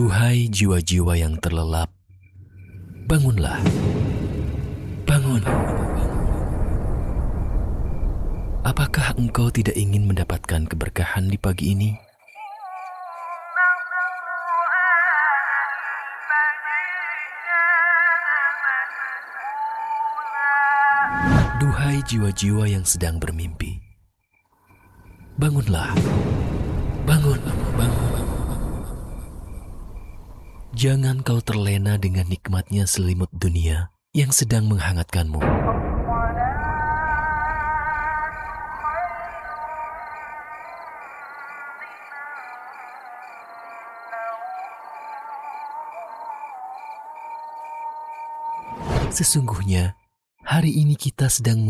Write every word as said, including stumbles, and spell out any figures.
Duhai jiwa-jiwa yang terlelap, bangunlah, bangun. Apakah engkau tidak ingin mendapatkan keberkahan di pagi ini? Duhai jiwa-jiwa yang sedang bermimpi, bangunlah, bangun, bangun. Jangan kau terlena dengan nikmatnya selimut dunia yang sedang menghangatkanmu. Sesungguhnya, hari ini kita sedang